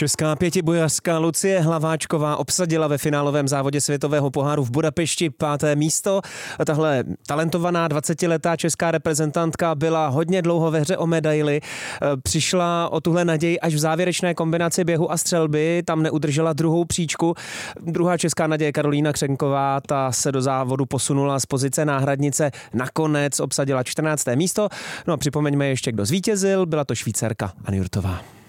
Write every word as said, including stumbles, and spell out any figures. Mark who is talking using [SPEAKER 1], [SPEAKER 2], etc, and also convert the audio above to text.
[SPEAKER 1] Česká pětibojařka Lucie Hlaváčková obsadila ve finálovém závodě světového poháru v Budapešti páté místo. Tahle talentovaná dvacetiletá česká reprezentantka byla hodně dlouho ve hře o medaili. Přišla o tuhle naději až v závěrečné kombinaci běhu a střelby. Tam neudržela druhou příčku. Druhá česká naděje Karolína Křenková, ta se do závodu posunula z pozice náhradnice. Nakonec obsadila čtrnácté místo. No a připomeňme ještě, kdo zvítězil. Byla to Švýcarka Anne Jurtová.